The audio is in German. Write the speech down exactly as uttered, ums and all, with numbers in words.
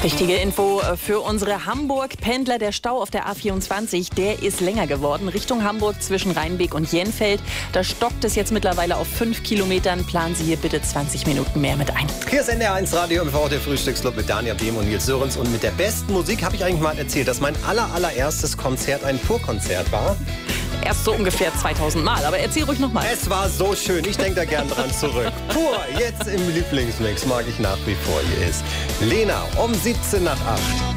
Wichtige Info für unsere Hamburg-Pendler. Der Stau auf der A vierundzwanzig, der ist länger geworden. Richtung Hamburg zwischen Rheinbeek und Jenfeld. Da stockt es jetzt mittlerweile auf fünf Kilometern. Planen Sie hier bitte zwanzig Minuten mehr mit ein. Hier ist N D R eins Radio M V, der Frühstücksclub mit Daniel Behm und Nils Sörens. Und mit der besten Musik habe ich eigentlich mal erzählt, dass mein aller, allererstes Konzert ein Pur-Konzert war. Erst so ungefähr zweitausend Mal, aber erzähl ruhig nochmal. Es war so schön, ich denke da gern dran zurück. Pur, jetzt im Lieblingsmix mag ich nach wie vor. Hier ist Lena um siebzehn nach acht.